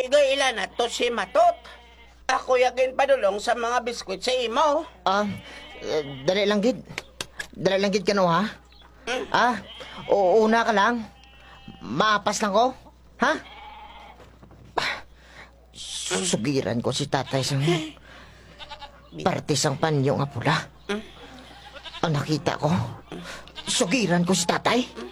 Igay na to si Matot. Ako yakin padulong sa mga biskwit sa imo. Dali lang gid. Dali lang gid ka no, ha? Una ka lang. Maapas lang ko. Ha? Sugiran ko si tatay sang partisang panyo nga pula. Ang nakita ko, sugiran ko si tatay.